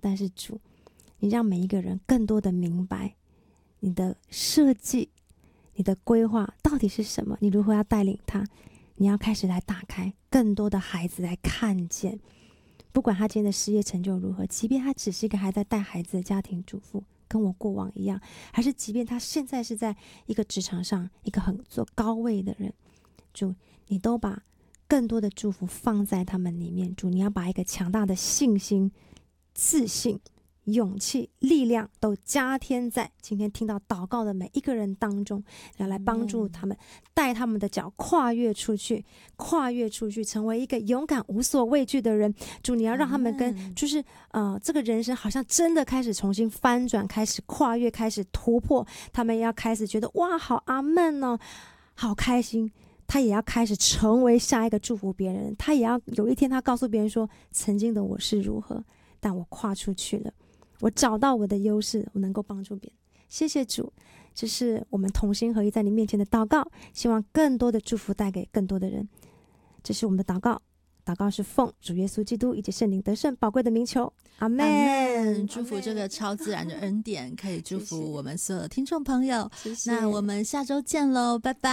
但是主，你让每一个人更多的明白你的设计，你的规划到底是什么，你如何要带领他，你要开始来打开更多的孩子来看见，不管他今天的事业成就如何，即便他只是一个还在带孩子的家庭主妇，跟我过往一样，还是即便他现在是在一个职场上一个很做高位的人，主，你都把更多的祝福放在他们里面。主，你要把一个强大的信心、自信、勇气、力量都加添在今天听到祷告的每一个人当中，要来帮助他们，带他们的脚跨越出去，成为一个勇敢无所畏惧的人。主，你要让他们跟就是这个人生好像真的开始重新翻转，开始跨越，开始突破，他们要开始觉得哇好阿们哦，好开心。他也要开始成为下一个祝福别人，他也要有一天他告诉别人说，曾经的我是如何，但我跨出去了，我找到我的优势，我能够帮助别人。谢谢主，这是我们同心合一在你面前的祷告，希望更多的祝福带给更多的人。这是我们的祷告，祷告是奉主耶稣基督以及圣灵得胜宝贵的名求，阿们。 祝福这个超自然的恩典可以祝福我们所有的听众朋友。 谢谢， 那我们下周见喽，拜拜。